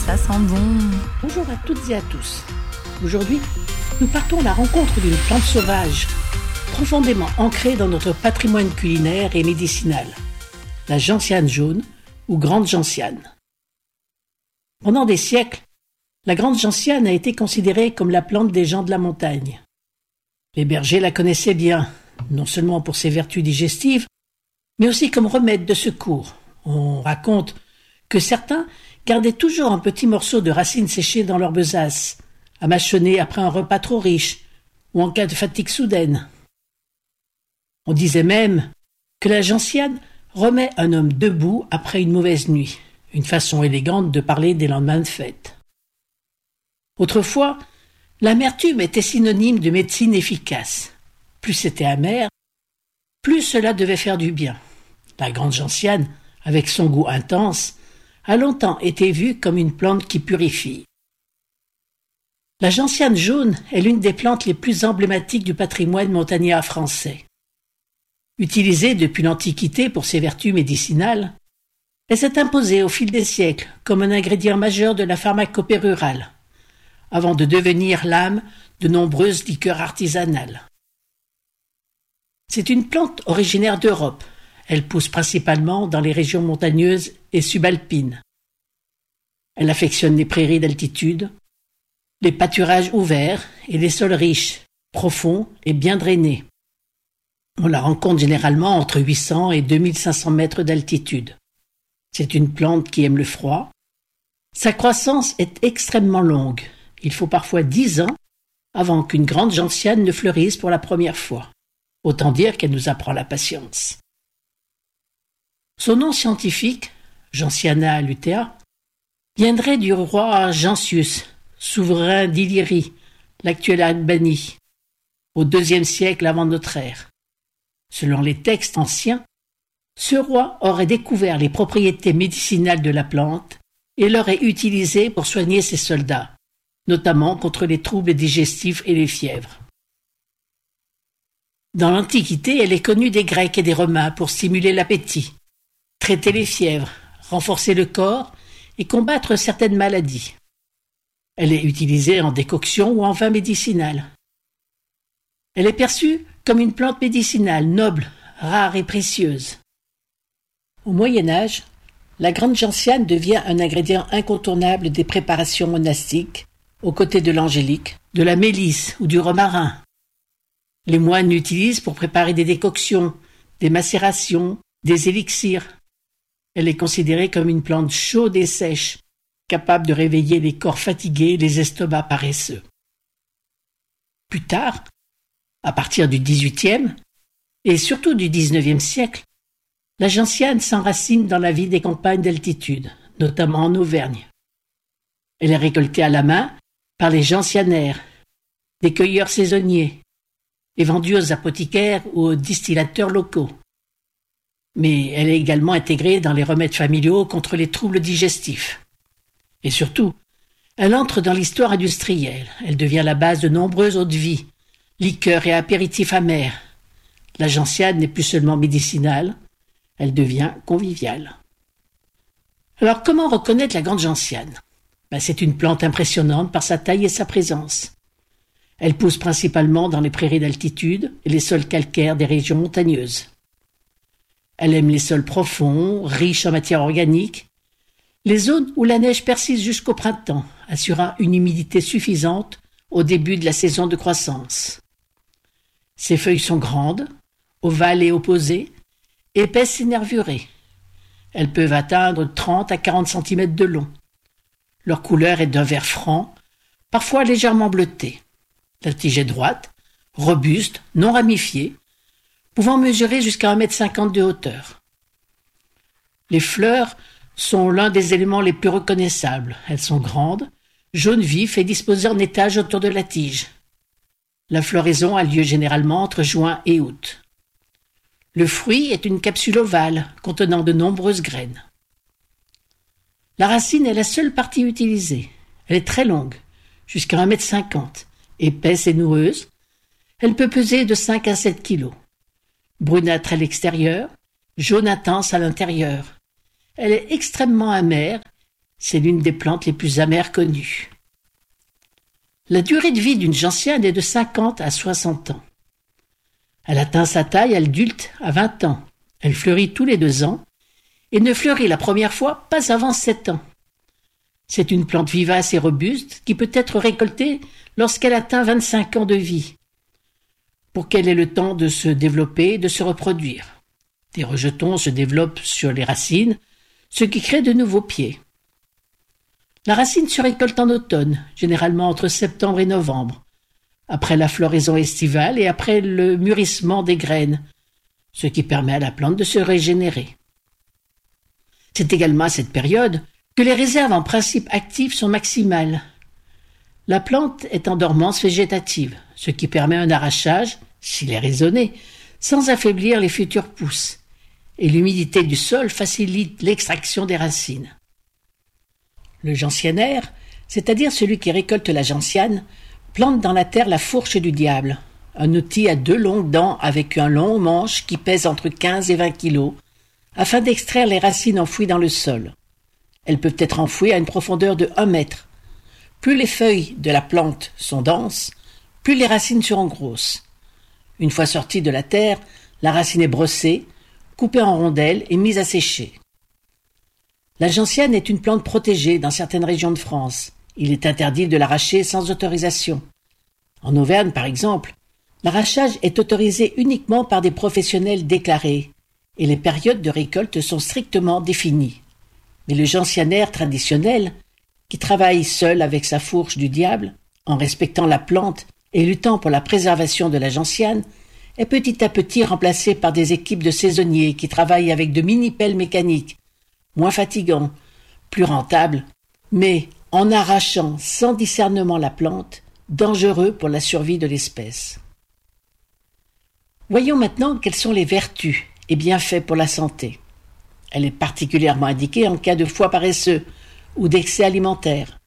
ça sent bon. Bonjour à toutes et à tous. Aujourd'hui, nous partons à la rencontre d'une plante sauvage, profondément ancrée dans notre patrimoine culinaire et médicinal, la gentiane jaune ou grande gentiane. Pendant des siècles, la grande gentiane a été considérée comme la plante des gens de la montagne. Les bergers la connaissaient bien, non seulement pour ses vertus digestives, mais aussi comme remède de secours. On raconte que certains gardaient toujours un petit morceau de racine séchée dans leur besace, à mâchonner après un repas trop riche ou en cas de fatigue soudaine. On disait même que la gentiane remet un homme debout après une mauvaise nuit, une façon élégante de parler des lendemains de fête. Autrefois, l'amertume était synonyme de médecine efficace. Plus c'était amer, plus cela devait faire du bien. La grande gentiane, avec son goût intense, a longtemps été vue comme une plante qui purifie. La gentiane jaune est l'une des plantes les plus emblématiques du patrimoine montagnard français. Utilisée depuis l'Antiquité pour ses vertus médicinales, elle s'est imposée au fil des siècles comme un ingrédient majeur de la pharmacopée rurale, avant de devenir l'âme de nombreuses liqueurs artisanales. C'est une plante originaire d'Europe. Elle pousse principalement dans les régions montagneuses et subalpines. Elle affectionne les prairies d'altitude, les pâturages ouverts et les sols riches, profonds et bien drainés. On la rencontre généralement entre 800 et 2500 mètres d'altitude. C'est une plante qui aime le froid. Sa croissance est extrêmement longue. Il faut parfois 10 ans avant qu'une grande gentiane ne fleurisse pour la première fois. Autant dire qu'elle nous apprend la patience. Son nom scientifique, Gentiana lutea, viendrait du roi Gentius, souverain d'Illyrie, l'actuelle Albanie, au IIe siècle avant notre ère. Selon les textes anciens, ce roi aurait découvert les propriétés médicinales de la plante et l'aurait utilisée pour soigner ses soldats, notamment contre les troubles digestifs et les fièvres. Dans l'Antiquité, elle est connue des Grecs et des Romains pour stimuler l'appétit, traiter les fièvres, renforcer le corps et combattre certaines maladies. Elle est utilisée en décoction ou en vin médicinal. Elle est perçue comme une plante médicinale noble, rare et précieuse. Au Moyen Âge, la grande gentiane devient un ingrédient incontournable des préparations monastiques, aux côtés de l'angélique, de la mélisse ou du romarin. Les moines l'utilisent pour préparer des décoctions, des macérations, des élixirs. Elle est considérée comme une plante chaude et sèche, capable de réveiller les corps fatigués et les estomacs paresseux. Plus tard, à partir du XVIIIe et surtout du XIXe siècle, la gentiane s'enracine dans la vie des campagnes d'altitude, notamment en Auvergne. Elle est récoltée à la main par les gentianaires, des cueilleurs saisonniers, et vendue aux apothicaires ou aux distillateurs locaux. Mais elle est également intégrée dans les remèdes familiaux contre les troubles digestifs. Et surtout, elle entre dans l'histoire industrielle. Elle devient la base de nombreuses eaux-de-vie, liqueurs et apéritifs amers. La gentiane n'est plus seulement médicinale, elle devient conviviale. Alors comment reconnaître la grande gentiane ? C'est une plante impressionnante par sa taille et sa présence. Elle pousse principalement dans les prairies d'altitude et les sols calcaires des régions montagneuses. Elle aime les sols profonds, riches en matière organique, les zones où la neige persiste jusqu'au printemps, assurant une humidité suffisante au début de la saison de croissance. Ses feuilles sont grandes, ovales et opposées, épaisses et nervurées. Elles peuvent atteindre 30 à 40 cm de long. Leur couleur est d'un vert franc, parfois légèrement bleuté. La tige est droite, robuste, non ramifiée, pouvant mesurer jusqu'à 1,50 m de hauteur. Les fleurs sont l'un des éléments les plus reconnaissables. Elles sont grandes, jaune vif et disposées en étages autour de la tige. La floraison a lieu généralement entre juin et août. Le fruit est une capsule ovale contenant de nombreuses graines. La racine est la seule partie utilisée. Elle est très longue, jusqu'à 1,50 m, épaisse et noueuse. Elle peut peser de 5 à 7 kg. Brunâtre à l'extérieur, jaune intense à l'intérieur. Elle est extrêmement amère C'est l'une des plantes les plus amères connues. La durée de vie d'une gentiane est de 50 à 60 ans. Elle atteint sa taille adulte à 20 ans. Elle fleurit tous les 2 ans et ne fleurit la première fois pas avant 7 ans. C'est une plante vivace et robuste qui peut être récoltée lorsqu'elle atteint 25 ans de vie, pour qu'elle ait le temps de se développer et de se reproduire. Des rejetons se développent sur les racines, ce qui crée de nouveaux pieds. La racine se récolte en automne, généralement entre septembre et novembre, après la floraison estivale et après le mûrissement des graines, ce qui permet à la plante de se régénérer. C'est également à cette période que les réserves en principe actives sont maximales. La plante est en dormance végétative, ce qui permet un arrachage, s'il est raisonné, sans affaiblir les futures pousses, et l'humidité du sol facilite l'extraction des racines. Le gentianaire, c'est-à-dire celui qui récolte la gentiane, plante dans la terre la fourche du diable, un outil à 2 longues dents avec un long manche qui pèse entre 15 et 20 kilos, afin d'extraire les racines enfouies dans le sol. Elles peuvent être enfouies à une profondeur de 1 mètre. Plus les feuilles de la plante sont denses, plus les racines seront grosses. Une fois sortie de la terre, la racine est brossée, coupée en rondelles et mise à sécher. La gentiane est une plante protégée dans certaines régions de France. Il est interdit de l'arracher sans autorisation. En Auvergne, par exemple, l'arrachage est autorisé uniquement par des professionnels déclarés et les périodes de récolte sont strictement définies. Mais le gentianaire traditionnel, qui travaille seul avec sa fourche du diable, en respectant la plante et luttant pour la préservation de la gentiane, est petit à petit remplacé par des équipes de saisonniers qui travaillent avec de mini-pelles mécaniques, moins fatigants, plus rentables, mais en arrachant sans discernement la plante, dangereux pour la survie de l'espèce. Voyons maintenant quelles sont les vertus et bienfaits pour la santé. Elle est particulièrement indiquée en cas de foie paresseux ou d'excès alimentaire.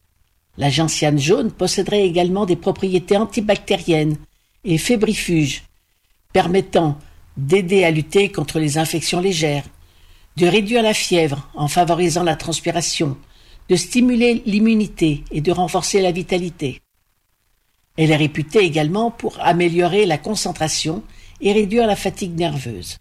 La gentiane jaune posséderait également des propriétés antibactériennes et fébrifuges, permettant d'aider à lutter contre les infections légères, de réduire la fièvre en favorisant la transpiration, de stimuler l'immunité et de renforcer la vitalité. Elle est réputée également pour améliorer la concentration et réduire la fatigue nerveuse.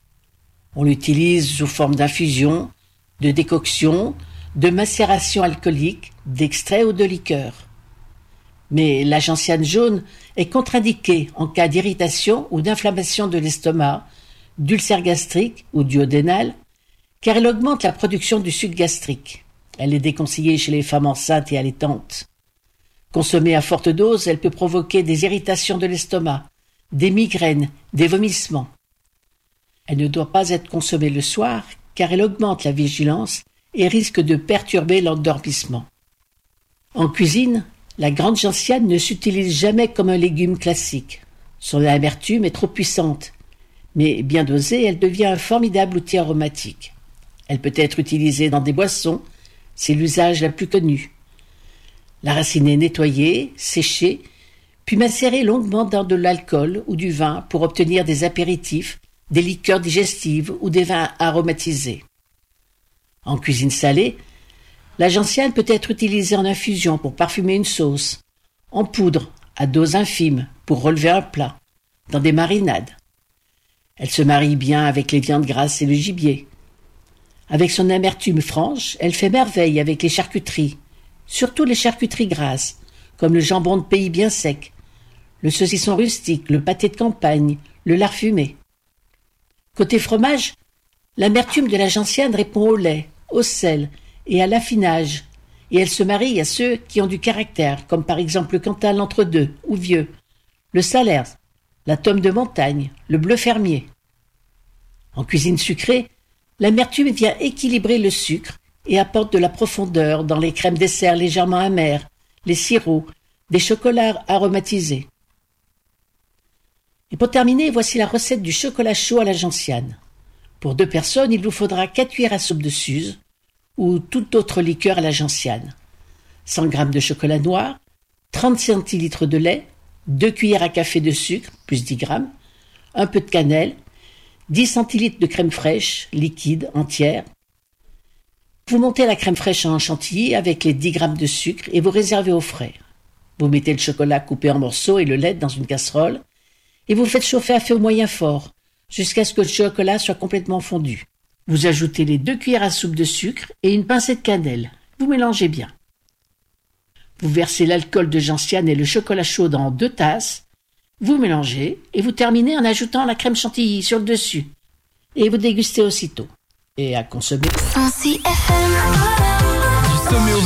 On l'utilise sous forme d'infusion, de décoction, de macération alcoolique, d'extrait ou de liqueur. Mais la gentiane jaune est contre-indiquée en cas d'irritation ou d'inflammation de l'estomac, d'ulcère gastrique ou duodénal, car elle augmente la production du suc gastrique. Elle est déconseillée chez les femmes enceintes et allaitantes. Consommée à forte dose, elle peut provoquer des irritations de l'estomac, des migraines, des vomissements. Elle ne doit pas être consommée le soir, car elle augmente la vigilance et risque de perturber l'endormissement. En cuisine, la grande gentiane ne s'utilise jamais comme un légume classique. Son amertume est trop puissante, mais bien dosée, elle devient un formidable outil aromatique. Elle peut être utilisée dans des boissons, c'est l'usage le plus connu. La racine est nettoyée, séchée, puis macérée longuement dans de l'alcool ou du vin pour obtenir des apéritifs, des liqueurs digestives ou des vins aromatisés. En cuisine salée, la gentiane peut être utilisée en infusion pour parfumer une sauce, en poudre, à dose infime, pour relever un plat, dans des marinades. Elle se marie bien avec les viandes grasses et le gibier. Avec son amertume franche, elle fait merveille avec les charcuteries, surtout les charcuteries grasses, comme le jambon de pays bien sec, le saucisson rustique, le pâté de campagne, le lard fumé. Côté fromage, l'amertume de la gentiane répond au lait, au sel et à l'affinage, et elle se marie à ceux qui ont du caractère, comme par exemple le Cantal entre-deux ou vieux, le Salers, la Tome de montagne, le bleu fermier. En cuisine sucrée, l'amertume vient équilibrer le sucre et apporte de la profondeur dans les crèmes desserts légèrement amères, les sirops, des chocolats aromatisés. Et pour terminer, voici la recette du chocolat chaud à la gentiane. Pour 2 personnes, il vous faudra 4 cuillères à soupe de suze ou toute autre liqueur à la gentiane, 100 g de chocolat noir, 30 centilitres de lait, 2 cuillères à café de sucre, plus 10 g, un peu de cannelle, 10 centilitres de crème fraîche, liquide, entière, Vous montez la crème fraîche en chantilly avec les 10 grammes de sucre et vous réservez au frais. Vous mettez le chocolat coupé en morceaux et le lait dans une casserole et vous faites chauffer à feu moyen fort jusqu'à ce que le chocolat soit complètement fondu. Vous ajoutez les 2 cuillères à soupe de sucre et une pincée de cannelle. Vous mélangez bien. Vous versez l'alcool de gentiane et le chocolat chaud dans 2 tasses. Vous mélangez et vous terminez en ajoutant la crème chantilly sur le dessus. Et vous dégustez aussitôt. Et à consommer. Du sommet au